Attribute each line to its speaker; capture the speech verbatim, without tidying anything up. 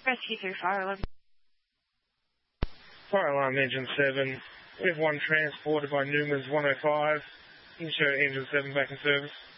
Speaker 1: Rescue through fire alarm.
Speaker 2: Fire alarm engine seven. We have one transported by Newman's one oh five. You can show engine seven back in service.